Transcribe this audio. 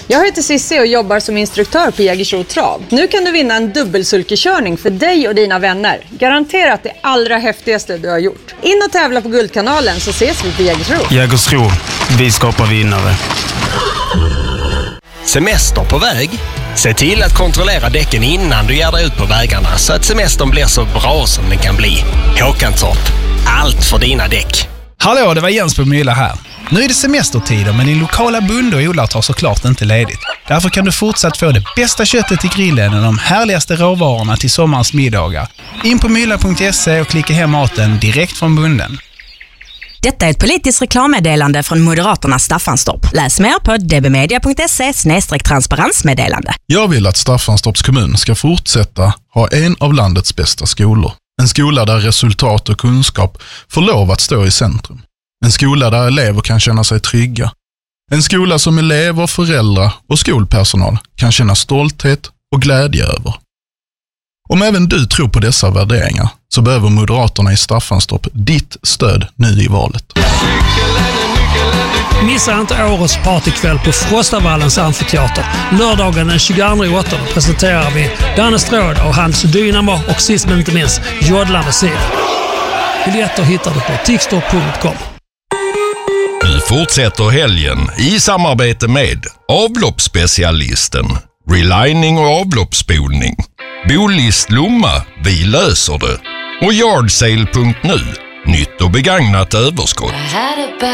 Jag heter Sissi och jobbar som instruktör på Jägersro Trav. Nu kan du vinna en dubbelsulkekörning för dig och dina vänner. Garanterat det allra häftigaste du har gjort. In och tävla på Guldkanalen så ses vi på Jägersro. Jägersro, vi skapar vinnare. Semester på väg? Se till att kontrollera däcken innan du ger dig ut på vägarna så att semestern blir så bra som den kan bli. Håkantorp, allt för dina däck. Hallå, det var Jens på Mylla här. Nu är det semestertider men din lokala bonde och odlare tar såklart inte ledigt. Därför kan du fortsatt få det bästa köttet till grillen och de härligaste råvarorna till sommarens middagar. In på mylla.se och klicka hem maten direkt från bonden. Detta är ett politiskt reklammeddelande från Moderaternas Staffanstorp. Läs mer på dbmedia.se/transparensmeddelande. Jag vill att Staffanstorps kommun ska fortsätta ha en av landets bästa skolor. En skola där resultat och kunskap får lov att stå i centrum. En skola där elever kan känna sig trygga. En skola som elever, föräldrar och skolpersonal kan känna stolthet och glädje över. Om även du tror på dessa värderingar så behöver Moderaterna i Staffanstorp ditt stöd nu i valet. Missa inte årets partykväll på Frostavallens amfiteater. Lördagen den 22/8 presenterar vi Danne Stråd och hans Dynamo och sist men inte minst Jodlande Sil. Biljetter hittar du på tixtor.com. Nu fortsätter helgen i samarbete med avloppsspecialisten, relining och avloppsspolning, Bolist Lomma, vi löser det, och Yardsale.nu, nytt och begagnat överskott.